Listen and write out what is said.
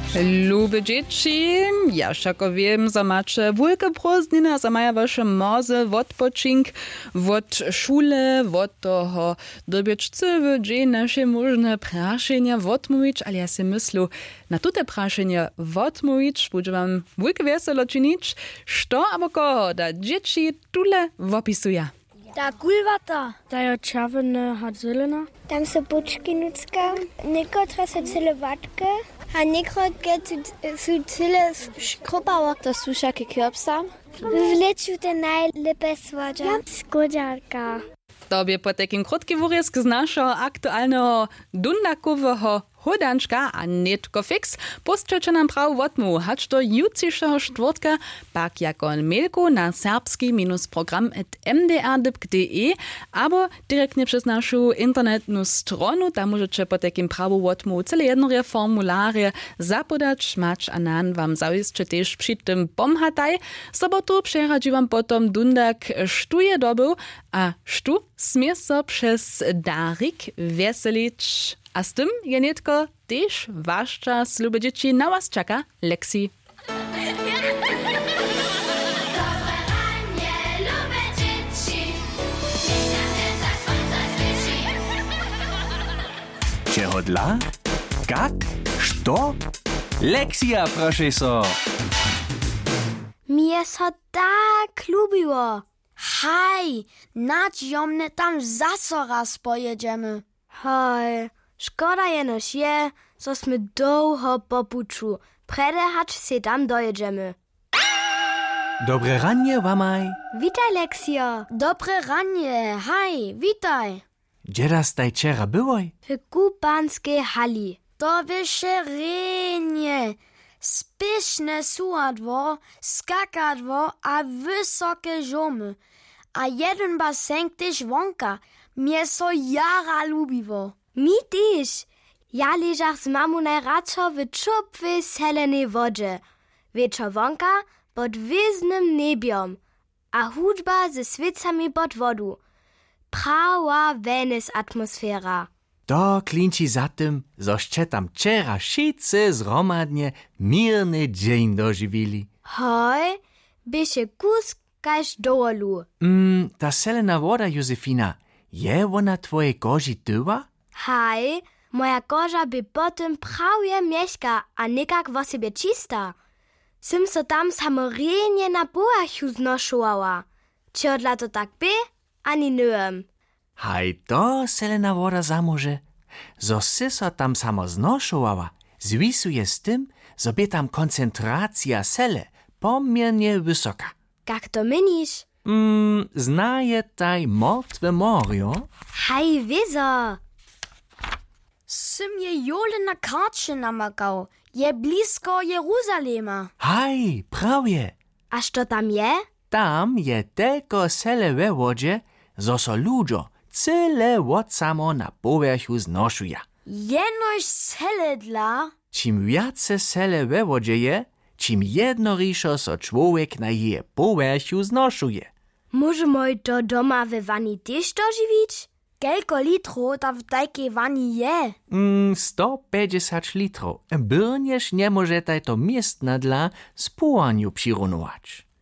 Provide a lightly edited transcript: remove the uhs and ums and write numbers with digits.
Lube dzieci, ja všako wiem, że macie wielkie prózdniny, że mają wasze moze odpoczink od szule, od toho dobieć cały dzień nasze możne praszenia odmówić, ale ja si myślę, na tute praszenia odmówić, będzie wam wielkie weselo czynić, što albo koho da dzieci tule opisuje. Ta kulvata. Ta je červena, hat zelena. Tam so bučki nucka, nekotra so cele vatke, a nekrotke su cele škropało. To sú všaké kjopsa. W leciu te najlepe słodzia. Skodziarka. Tobie po takim krótkim wyrysku z naszego aktualnego dundakowego hodanczka a netko fix postczecie nam prawo odmów, hacz do jutrzejszego czwartka pak jako mailku na serbski-program@mdr.de albo direktnie przez naszą internetną stronę, tam możecie po takim prawo odmów cele jednore formulary zapodać, mać a nan wam zawisće też przy tym pomhataj. Sobotu przeradzi wam potom dundak sztuje dobył, a sztu smie so przez darik weselić. A z tym je netko też wasz czas, lube dzieci, na was czeka lekcji. Czego dla? Jak? Što? Lekcja, proszę so. Mnie so tak lubiło. Haj, nadziomne tam zaso raz pojedziemy. Hej, škoda jenož je, so sme dlouho po puču. Prede hač se tam dojedziemy. Dobre ranie, wamaj. Witaj, Leksio. Dobre ranie. Haj, witaj. Gdzie raz taj czera byłoj? W kupanskiej hali. To byše renie. Spišne suhadwo, skakadwo a wysokie žomy. A jeden basen też wonka. Mnie so jara lubiło. Mi też. Ja leżach z mamą najradšo w czupwej zelenej wodzie. Wieczor wonka pod wyznym niebiom, a hudźba ze swicami pod wodu. Prawa Venus atmosfera. To klinči za tym, zoście tam czera wszyscy zromadnie mirny dzień dożywili. Hoj, byše kus kaž dołolu. Ta selena woda, Józefina, je ona twoje koži tyła? Haj, moja koža by potem prawie mieszka, a nikak wo sobie čista. Sym so tam samorjenje na boachu znošovala. Čodla to tak by, ani nyem. Haj to selena woda zamože. Zo si so tam samo znošovala, zwisuje z tym, zo by tam koncentracja sele pomiernie wysoka. Jak to mynisz? Znaje taj Martwe Morio? Haj, wieso. Sym je jole na karcie namakał. Je blisko Jeruzalema. Haj, prawie. A što tam je? Tam je tylko sele we wodzie, zo so ludzo cyle wod samo na powerchu znoszuja. Jenož sele dla. Čim viace sele we wodzie je, čim jednorišo so człowiek na je powerchu znoszuje. Może moj to doma we wani też dożywić? Kelko litro ta w tajskiej wani je? 150 litrów. Byrniesz nie może taj to miestna dla spłaniu przyrunować.